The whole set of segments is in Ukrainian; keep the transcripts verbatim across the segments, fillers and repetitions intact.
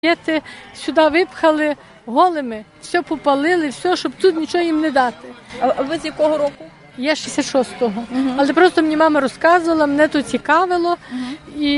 Діти сюди випхали голими, все попалили, все, щоб тут нічого їм не дати. А ви з якого року? Я шістдесят шостого. Угу. Але просто мені мама розказувала, мене то цікавило. Угу. І,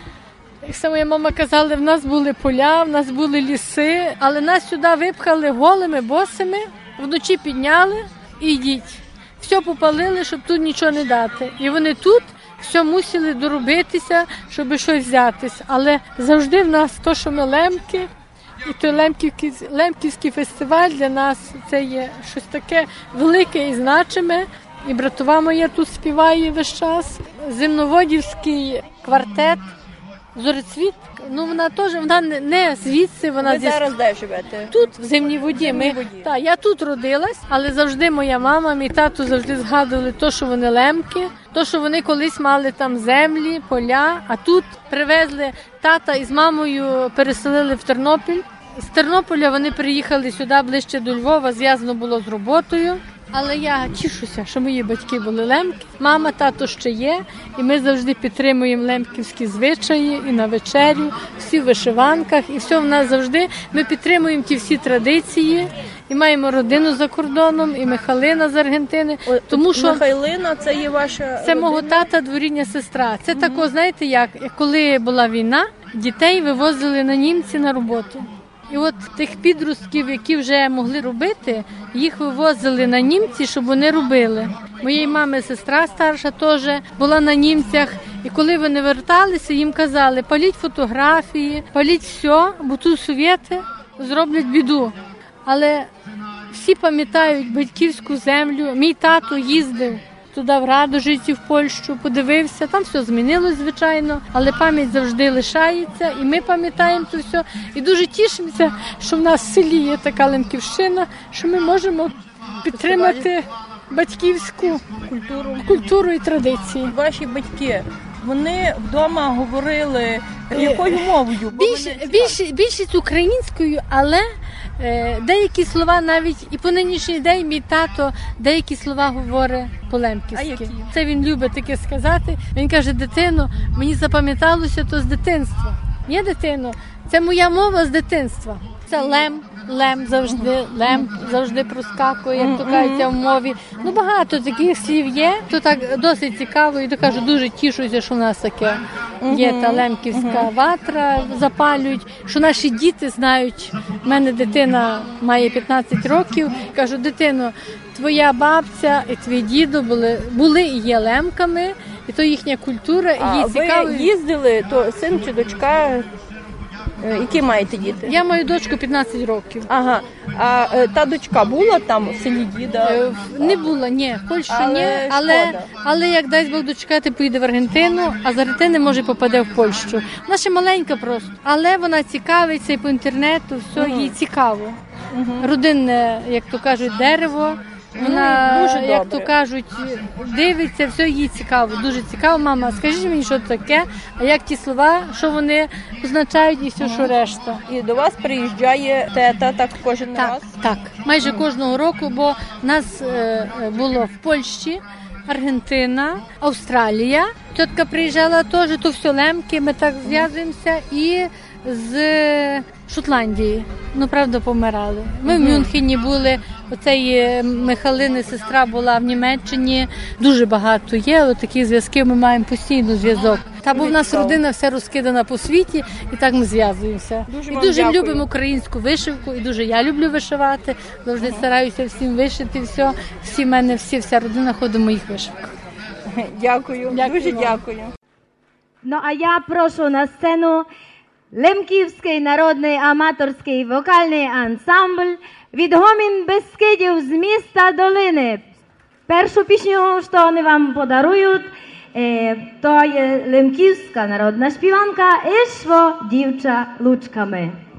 як саме моя мама казала, в нас були поля, в нас були ліси, але нас сюди випхали голими, босими, вночі підняли і йдіть. Все попалили, щоб тут нічого не дати. І вони тут все мусили доробитися, щоб щось взятись. Але завжди в нас то, що ми лемки, і той лемківський, лемківський фестиваль для нас це є щось таке велике і значиме. І братова моя тут співає весь час. Земноводівський квартет «Зорецвіт». Ну, вона теж, вона не звідси, вона ви зі... зараз де живете? Тут, в Зимній воді. В Зимній Ми... воді. Та, я тут родилась, але завжди моя мама, мій тато завжди згадували то, що вони лемки, то, що вони колись мали там землі, поля, а тут привезли тата із мамою, переселили в Тернопіль. З Тернополя вони приїхали сюди ближче до Львова, зв'язано було з роботою. Але я тішуся, що мої батьки були лемки. Мама, тато ще є, і ми завжди підтримуємо лемківські звичаї і на вечерю, всі в вишиванках, і все в нас завжди. Ми підтримуємо ті всі традиції, і маємо родину за кордоном, і Михайлина з Аргентини. О, тому що Михайлина, це є ваша це родина? мого тата дворідня сестра. Це угу. тако, знаєте як, коли була війна, дітей вивозили на німці на роботу. І от тих підростків, які вже могли робити, їх вивозили на німці, щоб вони робили. Моєї мами сестра старша теж була на німцях. І коли вони верталися, їм казали, паліть фотографії, паліть все, бо тут совєти зроблять біду. Але всі пам'ятають батьківську землю. Мій тато їздив туди в Радожиці, в Польщу, подивився, там все змінилось, звичайно, але пам'ять завжди лишається, і ми пам'ятаємо це все. І дуже тішимося, що в нас в селі є така лемківщина, що ми можемо підтримати батьківську культуру, культуру і традиції. Ваші батьки, вони вдома говорили якою мовою? Більш, більш, більшість українською, але е, деякі слова навіть, і по нинішній день мій тато деякі слова говорить по-лемківськи. Це він любить таке сказати. Він каже, дитино, мені запам'яталося то з дитинства. Ні, дитино, це моя мова з дитинства. Це лем, лем завжди, лем завжди проскакує, як то кажеться в мові. Ну, багато таких слів є, то так досить цікаво, і то кажу, дуже тішуся, що в нас таке є та лемківська ватра, запалюють, що наші діти знають. У мене дитина має п'ятнадцять років, кажу, дитино, твоя бабця і твій дідо були, були і є лемками, і то їхня культура, і їй цікаво. Ви їздили, то син чи дочка? Які маєте діти? Я маю дочку п'ятнадцять років. Ага. А е, та дочка була там в селі діда? Е, не була, ні. В Польщі але ні. Але, але як дасть Бог дочекати, поїде в Аргентину, а з Аргентини, може, попаде в Польщу. Вона ще маленька просто. Але вона цікавиться і по інтернету, все, угу. їй цікаво. Угу. Родинне, як то кажуть, дерево. Вона, дуже як то кажуть, дивиться, все їй цікаво, дуже цікаво. Мама, скажіть мені, що таке, а як ті слова, що вони означають і все, що решта. І до вас приїжджає тета так кожен так, раз? Так, майже кожного року, бо в нас е, було в Польщі, Аргентина, Австралія. Тітка приїжджала теж, то все лемки, ми так зв'язуємося, і з Шотландії. Ну, правда, помирали. Ми угу. в Мюнхені були, оцеї Михайлини сестра була в Німеччині. Дуже багато є, от такі зв'язки, ми маємо постійно зв'язок. Та бо в нас родина вся розкидана по світі, і так ми зв'язуємося. Дуже і дуже дякую. любимо українську вишивку, і дуже я люблю вишивати. Завжди угу. стараюся всім вишити все. Всі в мене, всі, вся родина ходить в моїх вишивках. Дякую, дякую. Дуже дякую. No a ja proszę na scenę Лемківський народний аматорський вокальний ансамбль від гомін Бескидів з міста Долини. Першу пісню, що вони вам подарують, то є лемківська народна співанка «Ішво дівча лучками».